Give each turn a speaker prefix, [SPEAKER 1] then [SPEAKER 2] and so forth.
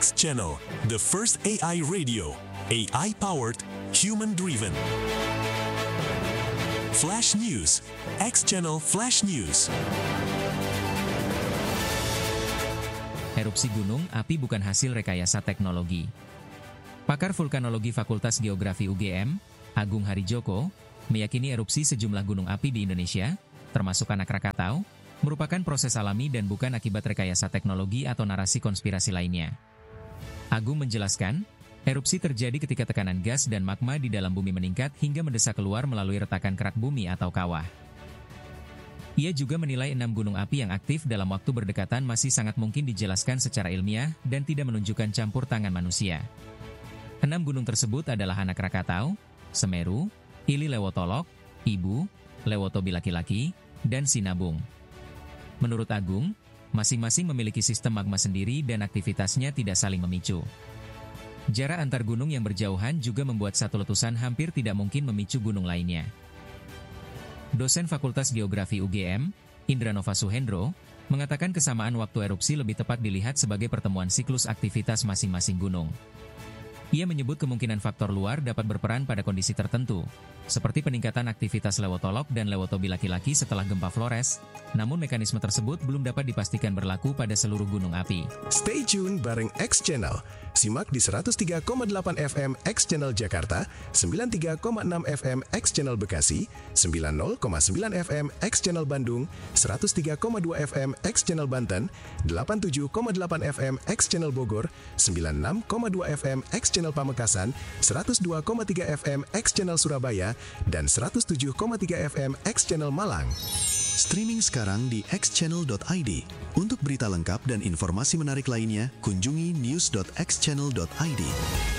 [SPEAKER 1] X Channel, the first AI radio, AI-powered, human-driven. Flash News, X Channel Flash News.
[SPEAKER 2] Erupsi gunung api bukan hasil rekayasa teknologi. Pakar vulkanologi Fakultas Geografi UGM, Agung Harijoko, meyakini erupsi sejumlah gunung api di Indonesia, termasuk Anak Krakatau, merupakan proses alami dan bukan akibat rekayasa teknologi atau narasi konspirasi lainnya. Agung menjelaskan, erupsi terjadi ketika tekanan gas dan magma di dalam bumi meningkat hingga mendesak keluar melalui retakan kerak bumi atau kawah. Ia juga menilai 6 gunung api yang aktif dalam waktu berdekatan masih sangat mungkin dijelaskan secara ilmiah dan tidak menunjukkan campur tangan manusia. 6 gunung tersebut adalah Anak Krakatau, Semeru, Ili Lewotolok, Ibu, Lewotobi laki-laki, dan Sinabung. Menurut Agung, masing-masing memiliki sistem magma sendiri dan aktivitasnya tidak saling memicu. Jarak antar gunung yang berjauhan juga membuat satu letusan hampir tidak mungkin memicu gunung lainnya. Dosen Fakultas Geografi UGM, Indranova Suhendro, mengatakan kesamaan waktu erupsi lebih tepat dilihat sebagai pertemuan siklus aktivitas masing-masing gunung. Ia menyebut kemungkinan faktor luar dapat berperan pada kondisi tertentu, seperti peningkatan aktivitas Lewotolok dan Lewotobi laki-laki setelah gempa Flores, namun mekanisme tersebut belum dapat dipastikan berlaku pada seluruh gunung api.
[SPEAKER 3] Stay tune bareng X Channel. Simak di 103,8 FM X Channel Jakarta, 93,6 FM X Channel Bekasi, 90,9 FM X Channel Bandung, 103,2 FM X Channel Banten, 87,8 FM X Channel Bogor, 96,2 FM X Channel Pamekasan, 102,3 FM X Channel Surabaya, dan 107,3 FM X Channel Malang.
[SPEAKER 4] Streaming sekarang di xchannel.id. Untuk berita lengkap dan informasi menarik lainnya, kunjungi news.xchannel.id.